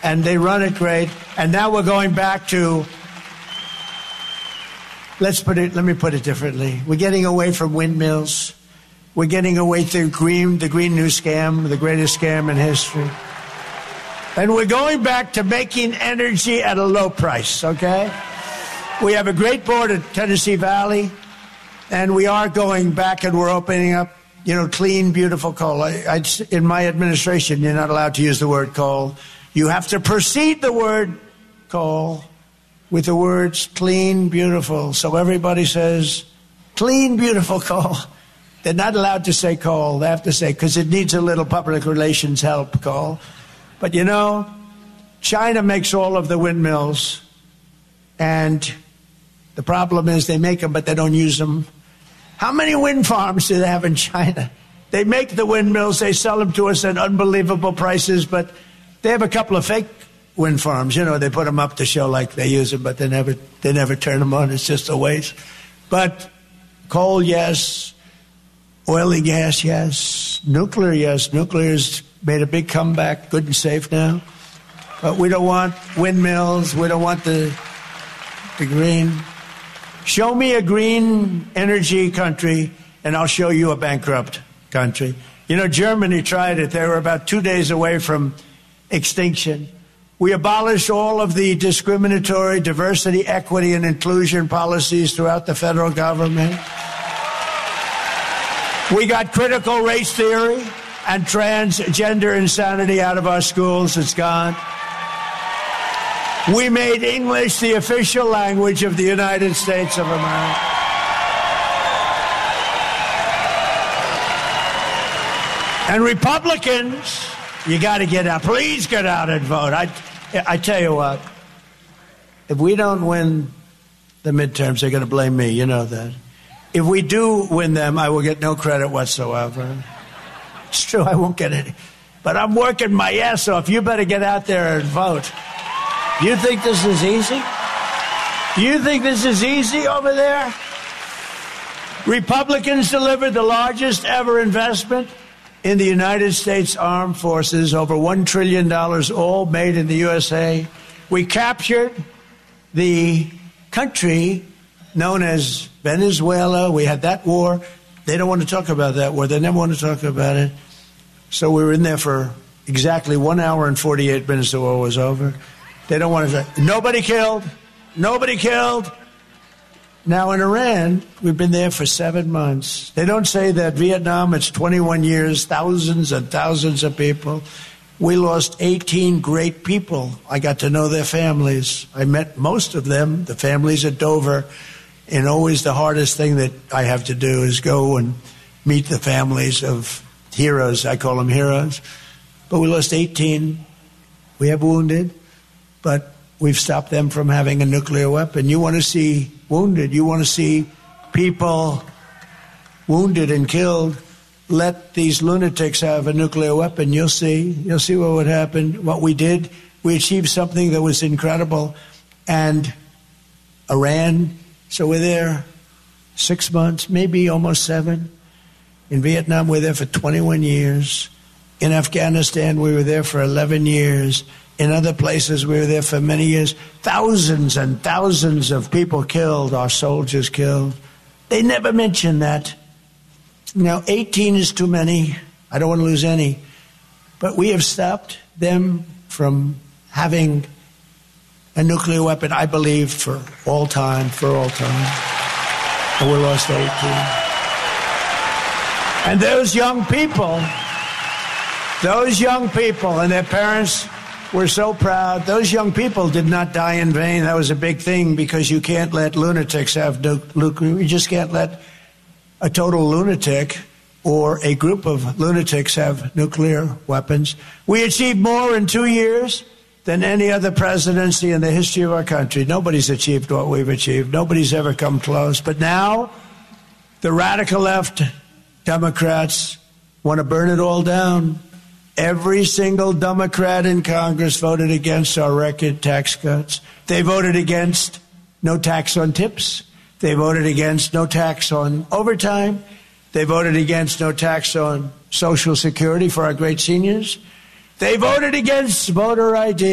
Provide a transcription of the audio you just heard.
and they run it great. And now we're going back to, let me put it differently. We're getting away from windmills. We're getting away from the Green New Scam, the greatest scam in history. And we're going back to making energy at a low price, okay? We have a great board at Tennessee Valley, and we are going back and we're opening up, clean, beautiful coal. In my administration, you're not allowed to use the word coal. You have to precede the word coal with the words clean, beautiful. So everybody says, clean, beautiful coal. They're not allowed to say coal. They have to say, because it needs a little public relations help, coal. But China makes all of the windmills, and the problem is they make them, but they don't use them. How many wind farms do they have in China? They make the windmills, they sell them to us at unbelievable prices, but they have a couple of fake wind farms. They put them up to show like they use them, but they never turn them on. It's just a waste. But coal, yes. Oil and gas, yes. Nuclear, yes. Nuclear's made a big comeback, good and safe now. But we don't want windmills. We don't want the green. Show me a green energy country, and I'll show you a bankrupt country. Germany tried it. They were about 2 days away from extinction. We abolished all of the discriminatory diversity, equity, and inclusion policies throughout the federal government. We got critical race theory and transgender insanity out of our schools. It's gone. We made English the official language of the United States of America. And Republicans, you got to get out. Please get out and vote. I tell you what, if we don't win the midterms, they're going to blame me. You know that. If we do win them, I will get no credit whatsoever. It's true, I won't get any. But I'm working my ass off. You better get out there and vote. You think this is easy? You think this is easy over there? Republicans delivered the largest ever investment in the United States Armed Forces, over $1 trillion, all made in the USA. We captured the country known as Venezuela. We had that war. They don't want to talk about that war. They never want to talk about it. So we were in there for exactly 1 hour and 48 minutes. The war was over. They don't want to say, nobody killed. Nobody killed. Now in Iran, we've been there for 7 months. They don't say that Vietnam, it's 21 years, thousands and thousands of people. We lost 18 great people. I got to know their families. I met most of them, the families at Dover. And always the hardest thing that I have to do is go and meet the families of heroes. I call them heroes. But we lost 18. We have wounded, but we've stopped them from having a nuclear weapon. You want to see wounded. You want to see people wounded and killed. Let these lunatics have a nuclear weapon. You'll see. You'll see what would happen. What we did, we achieved something that was incredible. And Iran, so we're there 6 months, maybe almost 7. In Vietnam, we're there for 21 years. In Afghanistan, we were there for 11 years. In other places, we were there for many years. Thousands and thousands of people killed, our soldiers killed. They never mention that. 18 is too many. I don't want to lose any. But we have stopped them from having a nuclear weapon, I believe, for all time. And we lost 18. And those young people and their parents were so proud. Those young people did not die in vain. That was a big thing, because you can't let lunatics have nuclear. You just can't let a total lunatic or a group of lunatics have nuclear weapons. We achieved more in 2 years than any other presidency in the history of our country. Nobody's achieved what we've achieved. Nobody's ever come close. But now, the radical left Democrats want to burn it all down. Every single Democrat in Congress voted against our record tax cuts. They voted against no tax on tips. They voted against no tax on overtime. They voted against no tax on Social Security for our great seniors. They voted against voter ID.